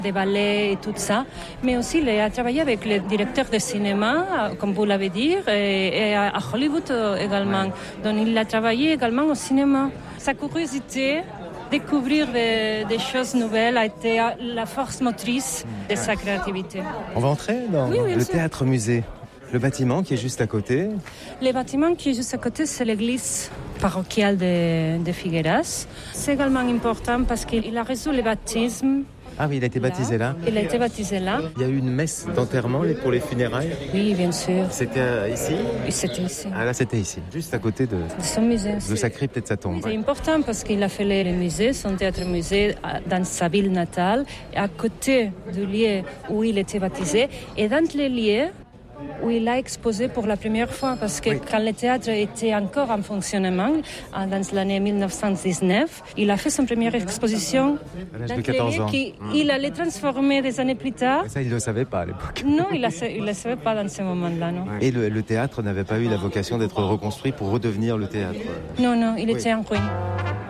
des ballets et tout ça. Mais aussi, il a travaillé avec les directeurs de cinéma, comme vous l'avez dit, et à Hollywood également. Donc, il a travaillé également au cinéma. Sa curiosité, découvrir des choses nouvelles, a été la force motrice de sa créativité. On va entrer dans le théâtre-musée. Le bâtiment qui est juste à côté. Le bâtiment qui est juste à côté, c'est l'église parochiale de Figueras. C'est également important parce qu'il a reçu le baptême. Ah oui, il a été baptisé là. Il a été baptisé là. Il y a eu une messe d'enterrement pour les funérailles. Oui, bien sûr. C'était ici ? C'était ici. Ah là, c'était ici, juste à côté de son musée. De sa crypte et de sa tombe. C'est important parce qu'il a fait le musée, son théâtre-musée, dans sa ville natale, à côté du lieu où il était baptisé, et dans les lieux où il a exposé pour la première fois, parce que quand le théâtre était encore en fonctionnement, dans l'année 1919, il a fait son première exposition à l'âge de 14 ans. Il allait transformer des années plus tard. Et ça, il ne le savait pas à l'époque. Non, il ne le savait pas dans ce moment-là, non. Et le théâtre n'avait pas eu la vocation d'être reconstruit pour redevenir le théâtre. Non, il était en ruine.